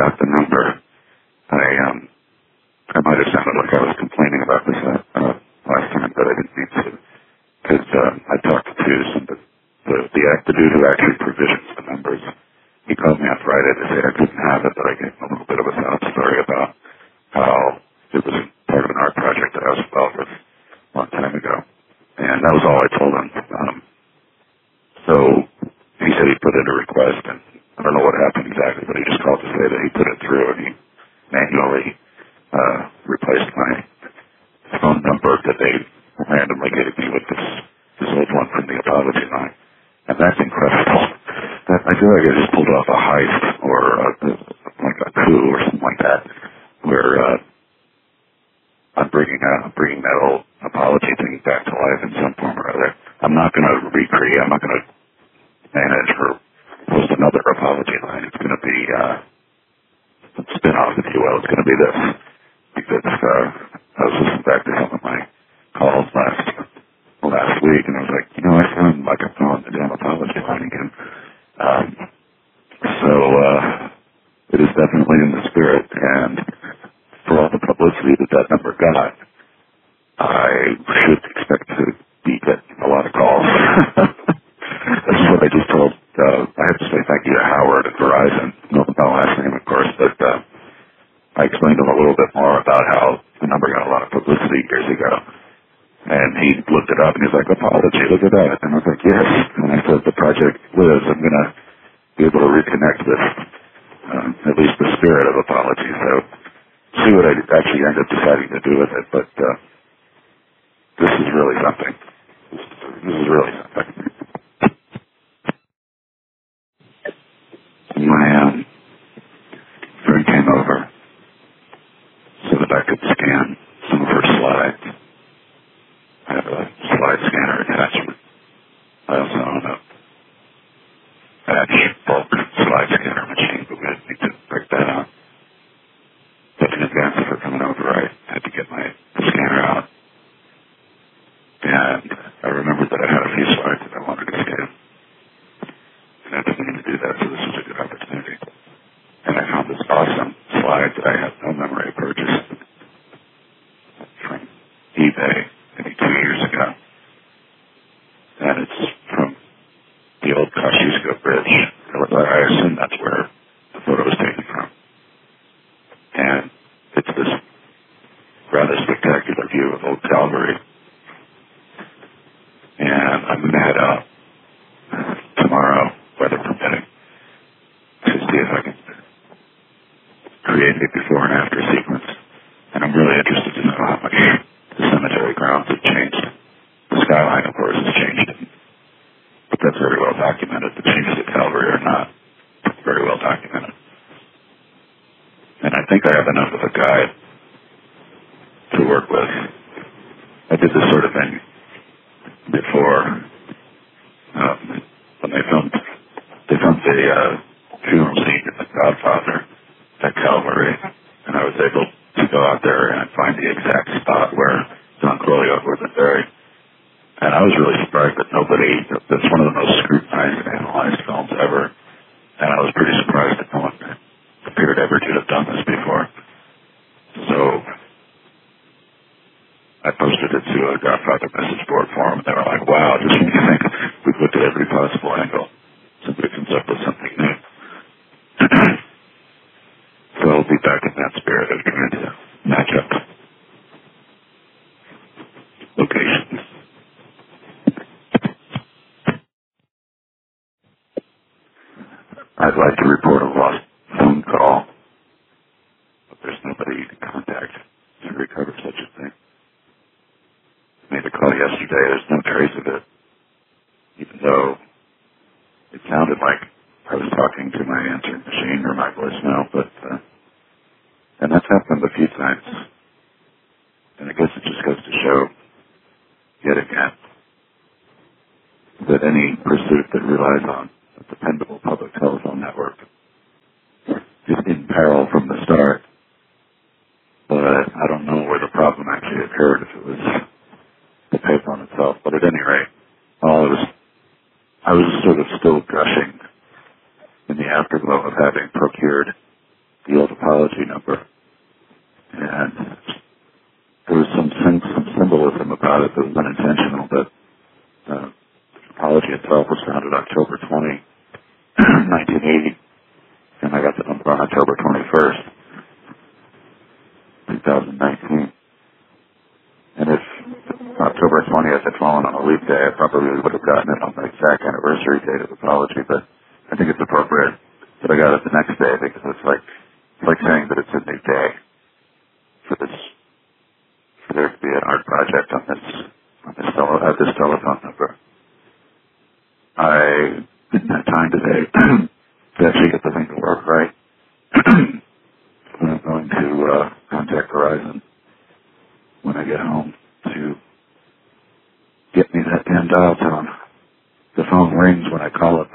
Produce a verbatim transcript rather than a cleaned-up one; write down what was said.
got the number, I um, I might have sounded like I was complaining about this uh, uh, last time, but I didn't mean to, because uh, I talked to some of the the, the the dude who actually provisions the numbers. He called me on Friday to say I couldn't have it, but I gave him a little bit of a sound story about how it was part of an art project that I was involved with a long time ago, and that was all I told him. Um, so he said he put in a request, and I don't know what happened exactly, but he just called to say that he put it through, and he manually uh, replaced my phone number that they randomly gave me with this this old one from the apology line, and that's incredible. That, I feel like I just pulled off a heist or a, like a coup or something like that, where uh, I'm bringing uh, bringing that old apology thing back to life in some form or other. I'm not going to recreate. I'm not going to manage or post another apology line. It's going to be uh, a spin-off, if you will. It's going to be this. Because uh, I was listening back to some of my calls last last week, and I was like, you know, I sound like I'm calling the damn apology line again. Um, so uh, it is definitely in the spirit, and for all the publicity that that number got, I should expect to be getting a lot of calls. That's what I just told. Uh, I have to say thank you to Howard at Verizon. No, my last name, of course, but uh, I explained to him a little bit more about how the number got a lot of publicity years ago. And he looked it up, and he's like, apology, look at that. And I was like, yes. And I said, the project lives. I'm going to be able to reconnect with um, at least the spirit of apology. So see what I actually end up deciding to do with it. But uh, this is really something. This is, this is really something. My um, friend came over so that I could scan some of her slides. I have a slide scanner attachment. I also own a batch bulk slide scanner machine, but we didn't need to break that out. But in advance of her coming over, I had to get my scanner out. And I remembered that I had a few slides that I wanted to scan. And I didn't need to do that, so this was a good opportunity. And I found this awesome slide that I had no memory purchased from eBay maybe two years ago. And it's from the old Kosciuszko Bridge. I assume that's where the photo was taken from. And it's this rather spectacular view of Old Calvary. And I'm going to head out tomorrow, weather permitting, to see if I can create a before and after sequence. And I'm really interested to know how much the cemetery grounds have changed. The skyline, of course, has changed. But that's very well documented. The changes at Calvary are not very well documented. And I think I have enough of a guide to work with. I did this sort of thing before um, when they filmed they filmed the uh, funeral scene in The Godfather at Calvary, and I was able to go out there and find the exact spot where Don Corleone was buried. And I was really surprised that nobody, that's one of the most scrutinized and analyzed films ever, and I was pretty surprised that no one appeared ever to have done this before. So I posted it to a Godfather message board forum, and they were like, wow, just when you think we've looked at every possible angle, somebody comes up with something new. So I'll be back in that spirit of trying to match up locations. I'd like to report a lost phone call, but there's nobody you can contact to recover such a thing. I made a call yesterday. There's no trace of it, even though it sounded like I was talking to my answering machine or my voicemail, but uh, and that's happened a few times. And I guess it just goes to show, yet again, that any pursuit that relies on a dependable public telephone network is in peril from the start. But I don't know where the problem actually occurred, if it was the payphone itself. But at any rate, all it was, I was sort of still gushing in the afterglow of having procured the old apology number. And there was some, some symbolism about it that was unintentional, but uh, the apology itself was founded October twentieth, nineteen eighty, and I got the number on October twenty-first, twenty nineteen. And if October twentieth had fallen on a leap day, I probably would have gotten it on the exact anniversary date of apology, but I think it's appropriate that I got it the next day because it's like it's like saying that it's a new day for this for there to be an art project on this on this tele, at this telephone number. I didn't have time today to actually get the thing to work right. I'm going to uh, contact Verizon when I get home to get me that damn dial tone. The phone rings when I call it.